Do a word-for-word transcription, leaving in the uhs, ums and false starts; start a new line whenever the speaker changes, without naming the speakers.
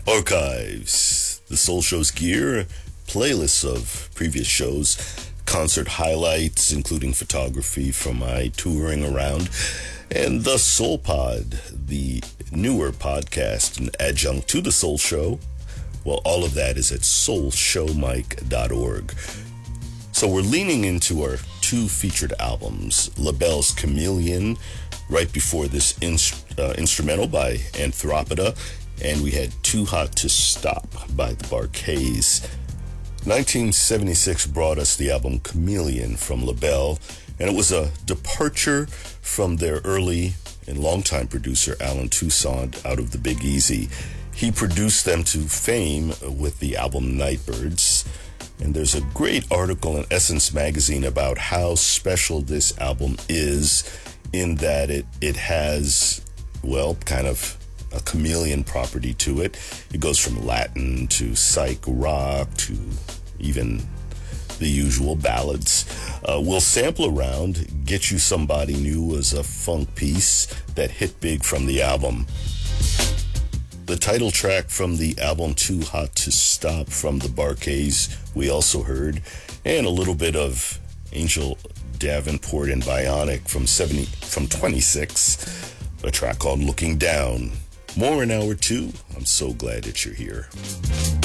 Archives, the Soul Show's gear, playlists of previous shows, concert highlights, including photography from my touring around, and the Soul Pod, the newer podcast, an adjunct to the Soul Show. Well, all of that is at soul show mike dot org. So we're leaning into our two featured albums, LaBelle's Chameleon, right before this inst- uh, instrumental by Anthropoda, and we had Too Hot to Stop by the Bar-Kays. nineteen seventy-six brought us the album Chameleon from LaBelle, and it was a departure from their early and longtime producer Alan Toussaint out of the Big Easy. He produced them to fame with the album Nightbirds, and there's a great article in Essence magazine about how special this album is in that it, it has, well, kind of a chameleon property to it. It goes from Latin to psych rock to even the usual ballads. Uh, we'll sample around. Get You Somebody New was a funk piece that hit big from the album. The title track from the album Too Hot to Stop from the Bar-Kays we also heard, and a little bit of Angel Davenport and Bionic from seventy from twenty-six, a track called Looking Down. More in hour two. I'm so glad that you're here.